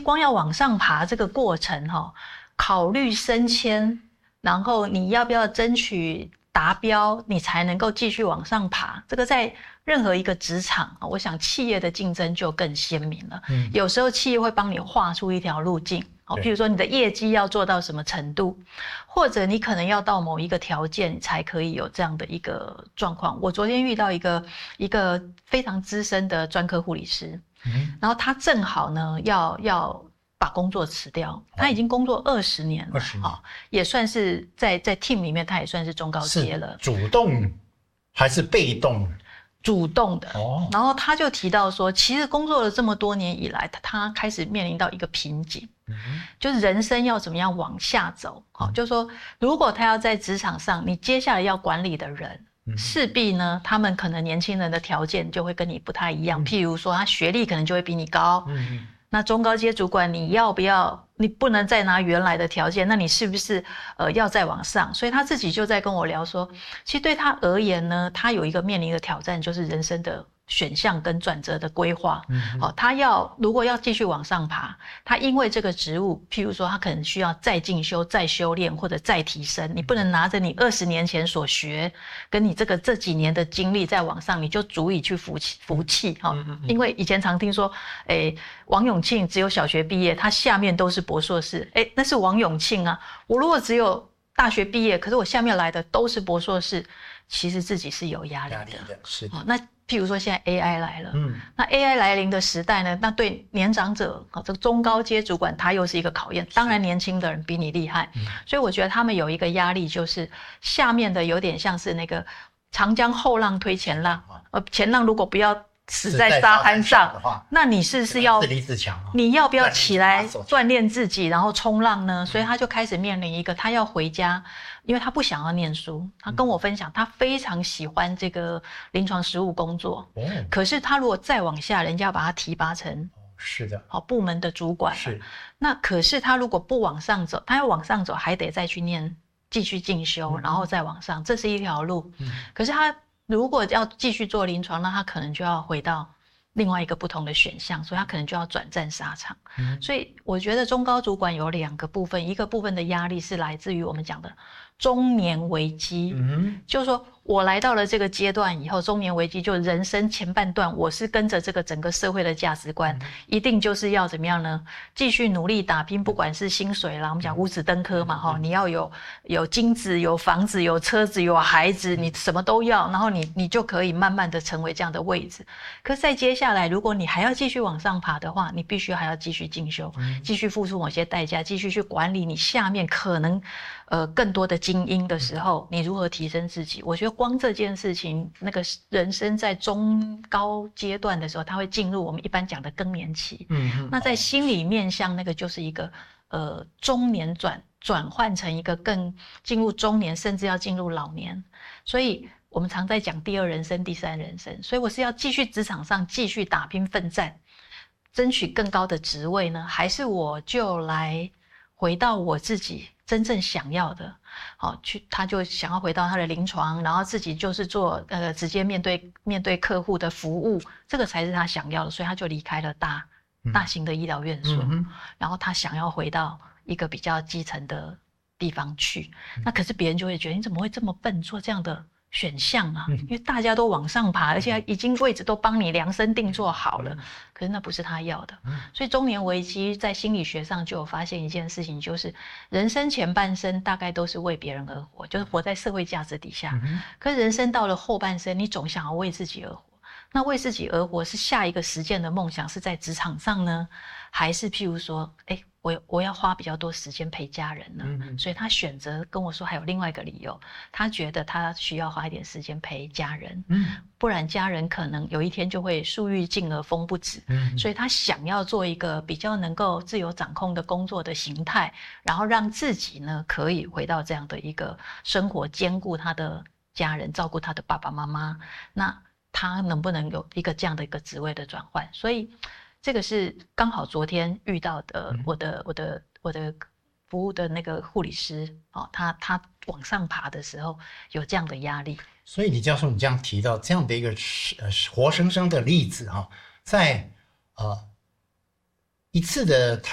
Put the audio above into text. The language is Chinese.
光要往上爬这个过程考虑升迁，然后你要不要争取达标，你才能够继续往上爬。这个在任何一个职场，我想企业的竞争就更鲜明了。有时候企业会帮你画出一条路径，譬如说你的业绩要做到什么程度，或者你可能要到某一个条件才可以有这样的一个状况。我昨天遇到一个非常资深的专科护理师，然后他正好呢要把工作辞掉，他已经工作20年了，20年也算是在 team 里面，他也算是中高阶了。 是主动还是被动？ 主动的。然后他就提到说，其实工作了这么多年以来，他开始面临到一个瓶颈，就是人生要怎么样往下走。就是说，如果他要在职场上，你接下来要管理的人，势必呢，他们可能年轻人的条件就会跟你不太一样，譬如说他学历可能就会比你高。那中高阶主管你要不要，你不能再拿原来的条件，那你是不是要再往上？所以他自己就在跟我聊说，其实对他而言呢，他有一个面临的挑战，就是人生的选项跟转折的规划。他如果要继续往上爬，他因为这个职务，譬如说他可能需要再进修、再修炼或者再提升，你不能拿着你20年前所学跟你这几年的经历在往上，你就足以去服气。因为以前常听说王永庆只有小学毕业，他下面都是博硕士，那是王永庆啊。我如果只有大学毕业，可是我下面来的都是博硕士，其实自己是有压力的。 是的。 那譬如说现在 AI 来了，那 AI 来临的时代呢，那对年长者这个中高阶主管他又是一个考验。当然年轻的人比你厉害，所以我觉得他们有一个压力，就是下面的有点像是那个长江后浪推前浪，前浪如果不要死在沙滩上的话，那你是要自立自强， 你要不要起来锻炼自己，然后冲浪呢？所以他就开始面临一个，他要回家，因为他不想要念书。他跟我分享，他非常喜欢这个临床实务工作，可是他如果再往下，人家把他提拔成是的部门的主管，那可是他如果不往上走，他要往上走，还得再去念，继续进修，然后再往上，这是一条路。可是他如果要继续做临床，那他可能就要回到另外一个不同的选项，所以他可能就要转战沙场。所以我觉得中高主管有2个部分，一个部分的压力是来自于我们讲的中年危机，就是说我来到了这个阶段以后，中年危机就人生前半段，我是跟着这个整个社会的价值观，一定就是要怎么样呢？继续努力打拼，不管是薪水啦，我们讲五子登科嘛，你要有金子、有房子、有车子、有孩子，你什么都要，然后你就可以慢慢的成为这样的位置。可是再接下来，如果你还要继续往上爬的话，你必须还要继续进修，继续付出某些代价，继续去管理你下面可能更多的精英的时候，你如何提升自己？我觉得光这件事情，那个人生在中高阶段的时候，他会进入我们一般讲的更年期。那在心理面向，那个就是一个中年转换成一个更进入中年，甚至要进入老年。所以我们常在讲第2人生、第3人生。所以我是要继续职场上继续打拼奋战，争取更高的职位呢，还是我就来回到我自己真正想要的？他就想要回到他的临床，然后自己就是做直接面对客户的服务，这个才是他想要的，所以他就离开了大型的医疗院所，然后他想要回到一个比较基层的地方去。那可是别人就会觉得你怎么会这么笨，做这样的选项啊？因为大家都往上爬，而且已经位置都帮你量身定做好了，可是那不是他要的。所以中年危机在心理学上就有发现一件事情，就是人生前半生大概都是为别人而活，就是活在社会价值底下。可是人生到了后半生，你总想要为自己而活。那为自己而活是下一个实践的梦想，是在职场上呢，还是譬如说我要花比较多时间陪家人呢？所以他选择跟我说还有另外一个理由，他觉得他需要花一点时间陪家人，不然家人可能有一天就会树欲静而风不止。所以他想要做一个比较能够自由掌控的工作的形态，然后让自己呢可以回到这样的一个生活，兼顾他的家人，照顾他的爸爸妈妈。那他能不能有一个这样的一个职位的转换？所以这个是刚好昨天遇到的，我的服务的那个护理师，他往上爬的时候有这样的压力。 所以李教授，你这样提到这样的一个活生生的例子在一次的